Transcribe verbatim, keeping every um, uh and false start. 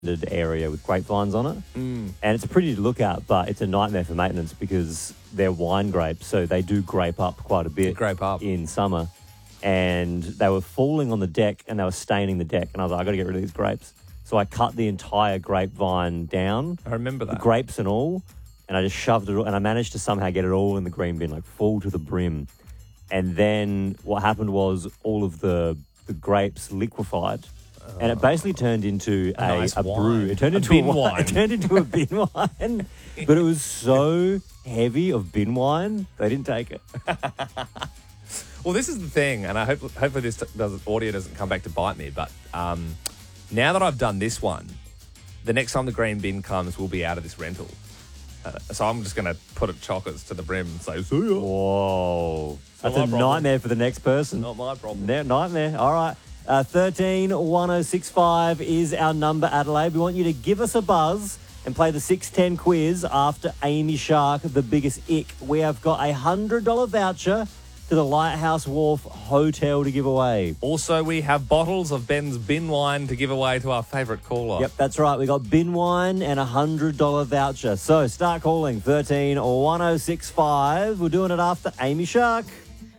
area with grapevines on it. Mm. And it's pretty to look at, but it's a nightmare for maintenance because they're wine grapes, so they do grape up quite a bit grape up. in summer. And they were falling on the deck and they were staining the deck. And I was like, I got to get rid of these grapes. So I cut the entire grapevine down. I remember that. The grapes and all. And I just shoved it all. And I managed to somehow get it all in the green bin, like full to the brim. And then what happened was all of the, the grapes liquefied. And it basically turned into A a, nice a wine. brew. It turned A into bin a wine. wine. It turned into a bin wine. But it was so heavy of bin wine, they didn't take it. Well, this is the thing, and I hope hopefully this doesn't, audio doesn't come back to bite me. But um, now that I've done this one, the next time the green bin comes, we'll be out of this rental. Uh, so I'm just going to put it chocolates to the brim and say, see ya. Whoa. That's my a problem. nightmare for the next person. Not my problem. Ne- Nightmare. All right. Uh, thirteen one oh six five is our number, Adelaide. We want you to give us a buzz and play the six ten quiz after Amy Shark, the biggest ick. We have got a one hundred dollars voucher to the Lighthouse Wharf Hotel to give away. Also, we have bottles of Ben's bin wine to give away to our favourite caller. Yep, that's right. We got bin wine and a one hundred dollars voucher. So start calling thirteen one oh six five. We're doing it after Amy Shark.